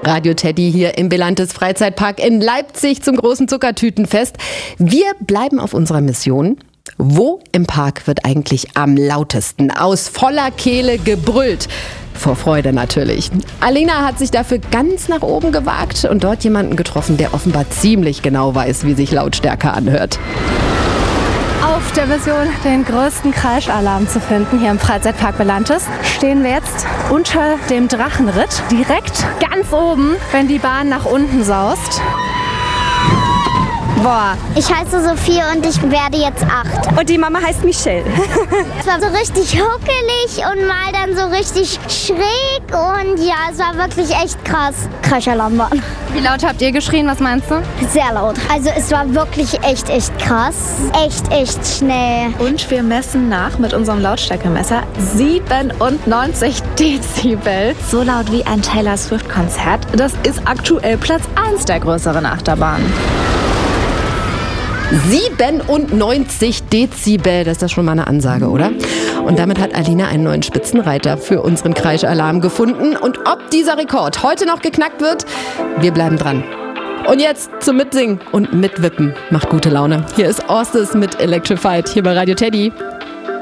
Radio Teddy hier im Belantes Freizeitpark in Leipzig zum großen Zuckertütenfest. Wir bleiben auf unserer Mission. Wo im Park wird eigentlich am lautesten aus voller Kehle gebrüllt? Vor Freude natürlich. Alina hat sich dafür ganz nach oben gewagt und dort jemanden getroffen, der offenbar ziemlich genau weiß, wie sich Lautstärke anhört. Auf der Mission, den größten Kreischalarm zu finden hier im Freizeitpark Belantes, stehen wir jetzt unter dem Drachenritt, direkt ganz oben, wenn die Bahn nach unten saust. Boah. Ich heiße Sophie und ich werde jetzt 8. Und die Mama heißt Michelle. Es war so richtig huckelig und mal dann so richtig schräg und ja, es war wirklich echt krass. Kreischalarmbahn. Wie laut habt ihr geschrien, was meinst du? Sehr laut. Also es war wirklich echt krass. Echt schnell. Und wir messen nach mit unserem Lautstärkemesser 97 Dezibel. So laut wie ein Taylor Swift-Konzert. Das ist aktuell Platz 1 der größeren Achterbahn. 97 Dezibel, das ist doch schon mal eine Ansage, oder? Und damit hat Alina einen neuen Spitzenreiter für unseren Kreischalarm gefunden. Und ob dieser Rekord heute noch geknackt wird, wir bleiben dran. Und jetzt zum Mitsingen und Mitwippen. Macht gute Laune. Hier ist Orstes mit Electrified, hier bei Radio Teddy.